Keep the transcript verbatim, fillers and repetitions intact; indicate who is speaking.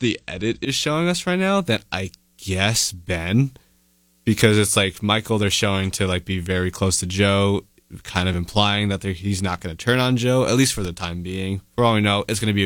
Speaker 1: the edit is showing us right now, then I guess Ben, because it's like Michael they're showing to like be very close to Joe, kind of implying that they're- he's not going to turn on Joe, at least for the time being. For all we know, it's going to be a